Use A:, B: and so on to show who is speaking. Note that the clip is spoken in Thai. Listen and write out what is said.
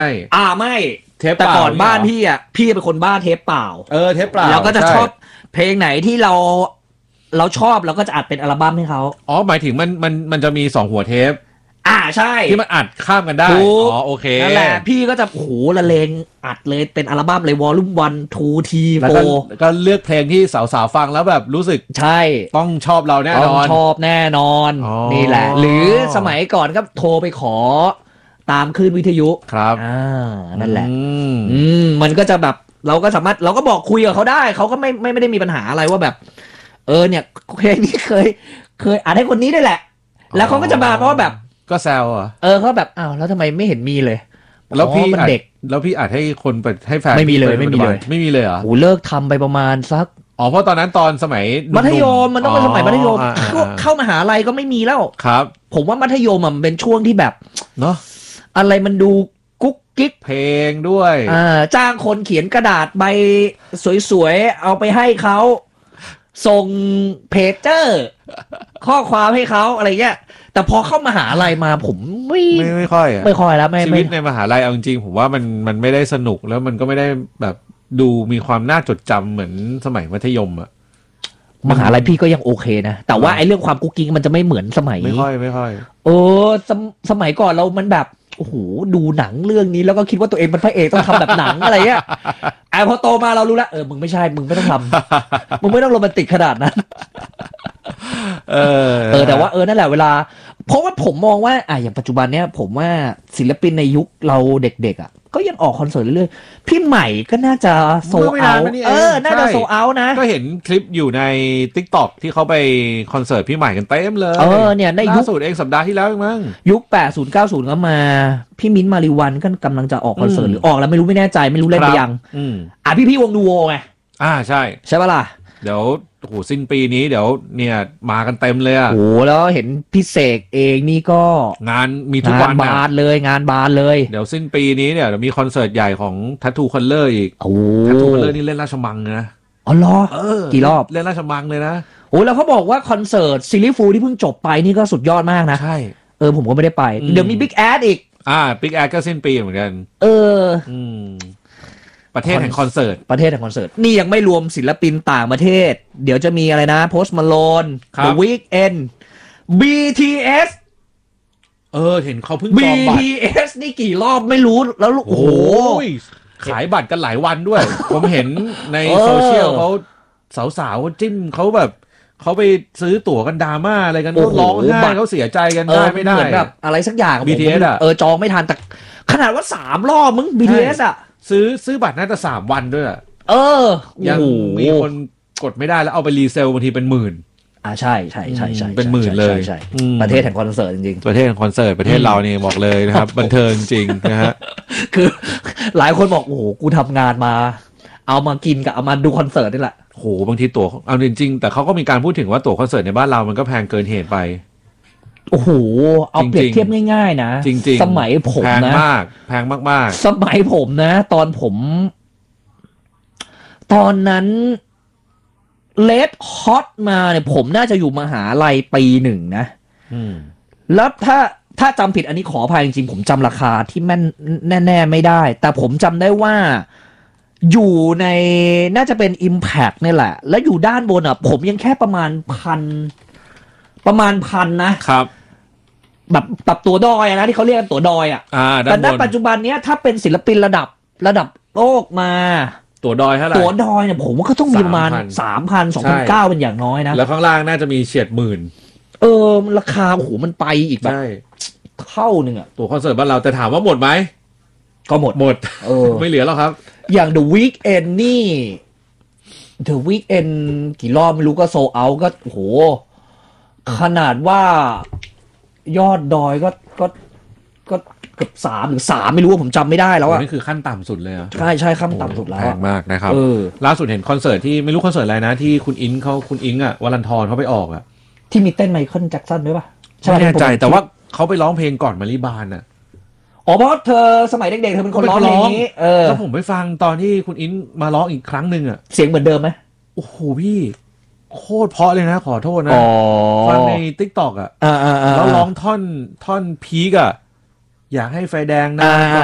A: ไม่
B: เทปเปล่า
A: แต่ก่อนบ้านพี่อ่ะพี่เป็นคนบ้าเทปเปล่า
B: เทปเปล่า
A: แล้วก็จะชอบเพลงไหนที่เราชอบเราก็จะอัดเป็นอัลบั้มให้เขา
B: หมายถึงมันจะมี2หัวเทป
A: ใช่
B: ที่มันอัดข้ามกันได้โอเค
A: นั่นแหละพี่ก็จะโอ้โหละเลงอัดเลยเป็นอัลบั้มเลยวอลลุ่ม1 2 3
B: 4ก็เลือกเพลงที่สาวๆฟังแล้วแบบรู้สึก
A: ใช่
B: ต้องชอบเราแน่นอน
A: ชอบแน่นอนนี่แหละหรือสมัยก่อนก็โทรไปขอตามคลื่นวิทยุ
B: ครับ
A: นั่นแหละมันก็จะแบบเราก็สามารถเราก็บอกคุยกับเขาได้เขาก็ไม่ได้มีปัญหาอะไรว่าแบบเนี่ยเพลงนี้เคยอัดให้คนนี้ได้แหละแล้วเขาก็จะมาเพราะว่าแบบ
B: ก็แซว
A: เขาแบบแล้วทำไมไม่เห็นมีเลย
B: แล้วพี่มันเด็กแล้วพี่อัดให้คนให้แฟน
A: ไม่มีเลยไม่มี
B: เลยเหรอ
A: โอ้เลิกทำไปประมาณสัก
B: เพราะตอนนั้นตอนสมัย
A: มัธยมมันต้องเป็นสมัยมัธยมเข้ามหาลัยก็ไม่มีแล้ว
B: ครับ
A: ผมว่ามัธยมมันเป็นช่วงที่แบบ
B: เนาะ
A: อะไรมันดูกุ๊กกิ๊ก
B: เพลงด้วย
A: จ้างคนเขียนกระดาษใบสวยๆเอาไปให้เขาส่งเพจเจอร์ข้อความให้เขาอะไรเงี้ยแต่พอเข้ามหาลัยมาผม
B: ไม่ค่อย
A: แล้ว
B: ชีวิตในมหาลัยเอาจริงๆผมว่ามันไม่ได้สนุกแล้วมันก็ไม่ได้แบบดูมีความน่าจดจำเหมือนสมัยมัธยม
A: มหาลัยพี่ก็ยังโอเคนะแต่ว่าไอ้เรื่องความกุ๊กกิ๊กมันจะไม่เหมือนสมัย
B: ไม่ค่อย
A: สมัยก่อนเรามันแบบโอ้โหดูหนังเรื่องนี้แล้วก็คิดว่าตัวเองเป็นพระเอกต้องทำแบบหนังอะไรเงี้ยพอโตมาเรารู้แล้วมึงไม่ใช่มึงไม่ต้องทำมึงไม่ต้องโรแมนติกขนาดนั้นแต่ว่านั่นแหละเวลาเพราะว่าผมมองว่าอย่างปัจจุบันเนี้ยผมว่าศิลปินในยุคเราเด็กๆก็ยังออกคอนเสิร์ตเรื่อยๆพี่ใหม่ก็น่าจะโซเอาน่าจะโซเอานะ
B: ก็เห็นคลิปอยู่ใน TikTok ที่เขาไปคอนเสิร์ตพี่ใหม่กันเต็มเลย
A: เนี่ยใน
B: ยุคล่าสุดเองสัปดาห์ที่แล้วมั้ง
A: ยุค80 90ก็มาพี่มิ้นท์มาริวันก็กำลังจะออกคอนเสิร์ตหรือออกแล้วไม่รู้ไม่แน่ใจไม่รู้เล่นไปยังพี่วงดูโวไงใช่ป่ะล่ะ
B: เดี๋ยวสิ้นปีนี้เดี๋ยวเนี่ยมากันเต็มเลย
A: แล้วเห็นพี่เสกเองนี่ก็
B: งานมีทุกวัน
A: บานเลยงานบานเลย
B: เดี๋ยวสิ้นปีนี้เนี่ยมีคอนเสิร์ตใหญ่ของ Tattoo Color อีกTattoo Color นี่เล่นราชมังนะ
A: เหรอกี่รอบ
B: เล่นราชมังเลยนะ
A: แล้วเขาบอกว่าคอนเสิร์ตซีรีส์ฟูที่เพิ่งจบไปนี่ก็สุดยอดมากนะ
B: ใช่
A: ผมก็ไม่ได้ไปเดี๋ยวมี Big Ass อีก
B: Big Ass ก็สิ้นปีเหมือนกันประเทศแห่งคอนเสิร์ต
A: นี่ยังไม่รวมศิลปินต่างประเทศเดี๋ยวจะมีอะไรนะ Post Malone The Weeknd BTS
B: เห็นเขาเพิ่งจองบัตร
A: BTS นี่กี่รอบไม่รู้แล้วโอ้โห
B: ขายบัตรกันหลายวันด้วย ผมเห็นในโซเชียลเขาสาวๆจิ้มเขาแบบเขาไปซื้อตั๋วกันดราม่าอะไรกันร้องไห้เขาเสียใจกันได้ไม่ได้
A: แบบอะไรสักอย่าง
B: BTS
A: จองไม่ทันแต่ขนาดว่า3รอบมึง BTS
B: ซื้อบัตรน่าจะ3วันด้วยยังมีคนกดไม่ได้แล้วเอาไปรีเซลบางทีเป็นหมื่น
A: ใช่
B: เป็นหมื่นเลย
A: ประเทศแห่งคอนเสิร์ตจริง
B: ๆประเทศแห่งคอนเสิร์ตประเทศเรานี่บอกเลยนะครับบันเทิงจริงนะฮะ
A: คือหลายคนบอกโอ้โหกูทำงานมาเอามากินกับเอามาดูคอนเสิร์ตนี่แหละ
B: โหบางทีตั๋วเอาจริงๆแต่เขาก็มีการพูดถึงว่าตั๋วคอนเสิร์ตในบ้านเรามันก็แพงเกินเหตุไป
A: โอ้โหเอาเปรียบเทียบง่ายๆนะ
B: จริง
A: ๆสมัยผมนะ
B: แพงมาก
A: สมัยผมนะตอนนั้นเลดฮอตมาเนี่ยผมน่าจะอยู่มหาลัยปี1นะแล้วถ้าจำผิดอันนี้ขออภัยจริงๆผมจำราคาที่แม่นแน่ๆไม่ได้แต่ผมจำได้ว่าอยู่ในน่าจะเป็น Impact นี่แหละแล้วอยู่ด้านบนผมยังแค่ประมาณพันนะครับแบบตัวดอยนะที่เขาเรียกกันตัวดอยแต่ณปัจจุบันนี้ถ้าเป็นศิลปินระดับโลกมา
B: ตัวดอยเท่าไหร่
A: ตัวดอยเนี่ยผมว่าก็ต้องมีประมาณ 3,000 2,900 เป็นอย่างน้อยนะ
B: แล้วข้างล่างน่าจะมีเฉียดหมื่น
A: ราคาโอ้โหมันไปอีกแบบเท่านึง
B: ตัวคอนเสิร์ตบ้านเราแต่ถามว่าหมดไหม
A: ก็หมด
B: ไม่เหลือแล้วครับ
A: อย่าง The Weeknd นี่ The Weeknd กี่รอบไม่รู้ก็โซลเอาท์ก็โอ้โหขนาดว่ายอดดอยก็เกือบ3หรือ3ไม่รู้ว่าผมจำไม่ได้แล้ว
B: นี่คือขั้นต่ำสุดเลย
A: ใช่ขั้นต่ำสุดแล้ว
B: แพงมากนะครับล่าสุดเห็นคอนเสิร์ตที่ไม่รู้คอนเสิร์ตอะไรนะที่คุณอิงวรันทรเขาไปออก
A: ที่มีเต้นไมเคิลแจ็คสันด้วยป่ะ
B: ไม่แน่ใจแต่ว่าเขาไปร้องเพลงก่อนมาริบาน
A: เพราะเธอสมัยเด็กๆเธอเป็นคนร้องเพลงนี้
B: แล้วผมไปฟังตอนที่คุณอิงมาร้องอีกครั้งหนึ่ง
A: เสียงเหมือนเดิมไหม
B: โอ้โหพี่โคตรเพราะเลยนะขอโทษนะฟังใน TikTok แล้วร้องท่อนพีกอยากให้ไฟแดงนะ